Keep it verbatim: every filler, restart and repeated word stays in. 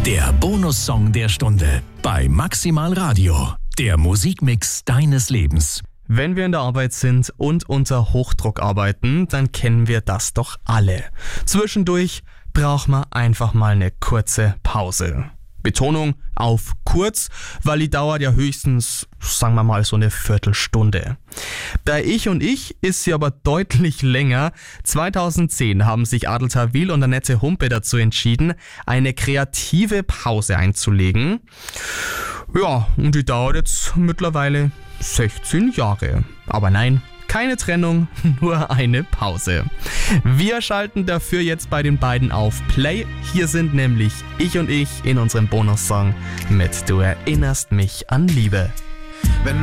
Der Bonussong der Stunde bei Maximal Radio. Der Musikmix deines Lebens. Wenn wir in der Arbeit sind und unter Hochdruck arbeiten, dann kennen wir das doch alle. Zwischendurch braucht man einfach mal eine kurze Pause. Betonung auf kurz, weil die dauert ja höchstens, sagen wir mal, so eine Viertelstunde. Bei Ich und Ich ist sie aber deutlich länger. zweitausendzehn haben sich Adel Tawil und Annette Humpe dazu entschieden, eine kreative Pause einzulegen. Ja, und die dauert jetzt mittlerweile sechzehn Jahre. Aber nein, keine Trennung, nur eine Pause. Wir schalten dafür jetzt bei den beiden auf Play. Hier sind nämlich Ich und Ich in unserem Bonussong mit Du erinnerst mich an Liebe.